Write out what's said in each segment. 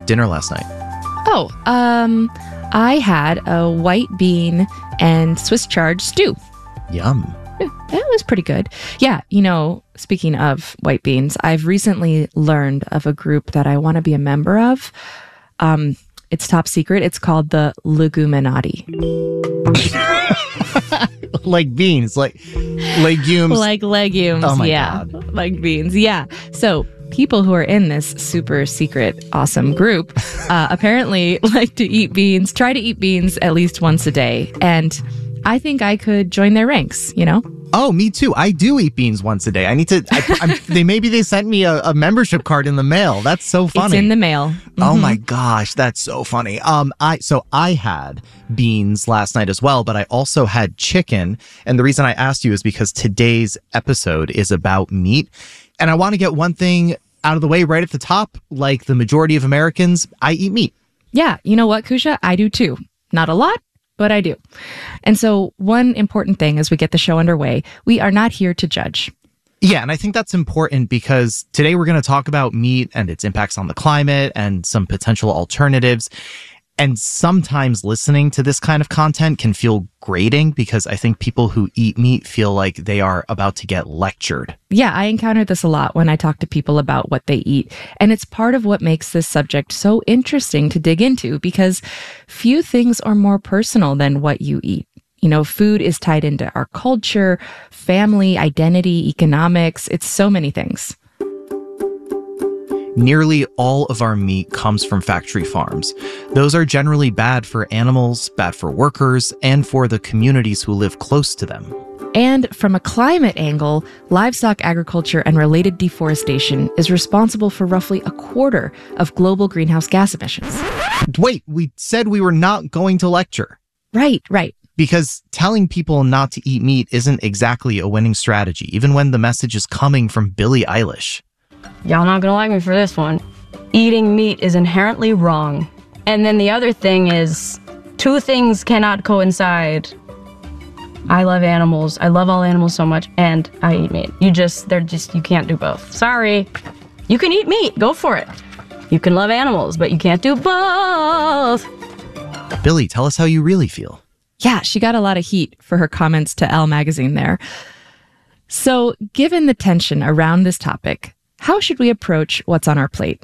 dinner last night? Oh, I had a white bean and Swiss chard stew. Yum. Yeah, that was pretty good. Yeah, speaking of white beans, I've recently learned of a group that I want to be a member of. It's top secret. It's called the Leguminati. Like beans, like legumes. Like legumes, oh my yeah. God. Like beans, yeah. So people who are in this super secret, awesome group apparently like to eat beans, try to eat beans at least once a day. And I think I could join their ranks, Oh, me too. I do eat beans once a day. I need to. Maybe they sent me a membership card in the mail. That's so funny. It's in the mail. Mm-hmm. Oh my gosh, that's so funny. I had beans last night as well, but I also had chicken. And the reason I asked you is because today's episode is about meat, and I want to get one thing out of the way right at the top. Like the majority of Americans, I eat meat. Yeah, you know what, Kusha? I do too. Not a lot, but I do. And so one important thing as we get the show underway, we are not here to judge. Yeah, and I think that's important because today we're going to talk about meat and its impacts on the climate and some potential alternatives. And sometimes listening to this kind of content can feel grating because I think people who eat meat feel like they are about to get lectured. Yeah, I encounter this a lot when I talk to people about what they eat. And it's part of what makes this subject so interesting to dig into because few things are more personal than what you eat. Food is tied into our culture, family, identity, economics. It's so many things. Nearly all of our meat comes from factory farms. Those are generally bad for animals, bad for workers, and for the communities who live close to them. And from a climate angle, livestock agriculture and related deforestation is responsible for roughly a quarter of global greenhouse gas emissions. Wait, we said we were not going to lecture. Right. Because telling people not to eat meat isn't exactly a winning strategy, even when the message is coming from Billie Eilish. Y'all not gonna like me for this one. Eating meat is inherently wrong. And then the other thing is, two things cannot coincide. I love animals. I love all animals so much, and I eat meat. You can't do both. Sorry. You can eat meat. Go for it. You can love animals, but you can't do both. Billie, tell us how you really feel. Yeah, she got a lot of heat for her comments to Elle magazine there. So, given the tension around this topic, how should we approach what's on our plate?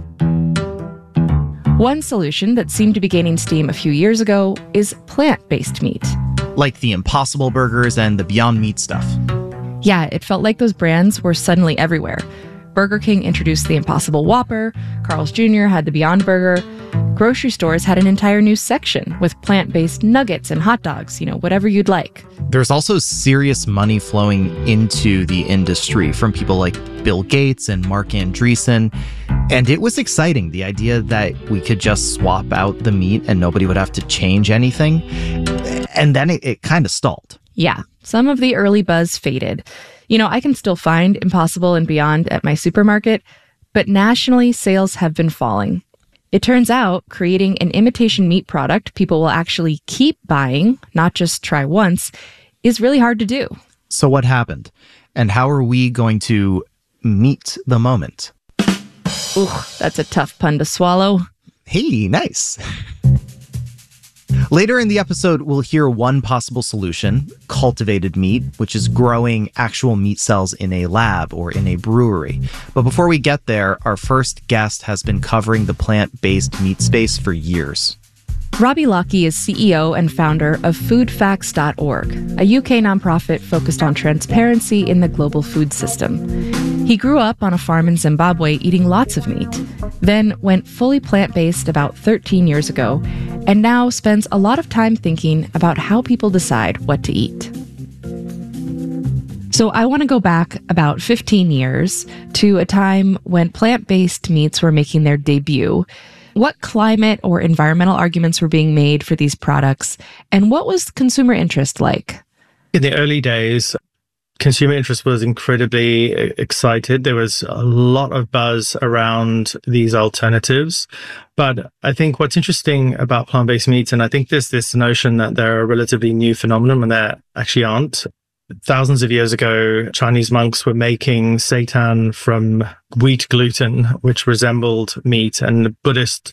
One solution that seemed to be gaining steam a few years ago is plant-based meat. Like the Impossible Burgers and the Beyond Meat stuff. Yeah, it felt like those brands were suddenly everywhere. Burger King introduced the Impossible Whopper, Carl's Jr. had the Beyond Burger. Grocery stores had an entire new section with plant-based nuggets and hot dogs, whatever you'd like. There's also serious money flowing into the industry from people like Bill Gates and Mark Andreessen. And it was exciting, the idea that we could just swap out the meat and nobody would have to change anything. And then it kind of stalled. Yeah, some of the early buzz faded. I can still find Impossible and Beyond at my supermarket, but nationally, sales have been falling. It turns out creating an imitation meat product people will actually keep buying, not just try once, is really hard to do. So what happened? And how are we going to meet the moment? Ooh, that's a tough pun to swallow. Hey, nice. Later in the episode, we'll hear one possible solution, cultivated meat, which is growing actual meat cells in a lab or in a brewery. But before we get there, our first guest has been covering the plant-based meat space for years. Robbie Lockie is CEO and founder of foodfacts.org, a UK nonprofit focused on transparency in the global food system. He grew up on a farm in Zimbabwe eating lots of meat, then went fully plant-based about 13 years ago, and now spends a lot of time thinking about how people decide what to eat. So I want to go back about 15 years to a time when plant-based meats were making their debut. What climate or environmental arguments were being made for these products, and what was consumer interest like? In the early days, consumer interest was incredibly excited. There was a lot of buzz around these alternatives. But I think what's interesting about plant-based meats, and I think there's this notion that they're a relatively new phenomenon when they actually aren't. Thousands of years ago, Chinese monks were making seitan from wheat gluten, which resembled meat, and Buddhist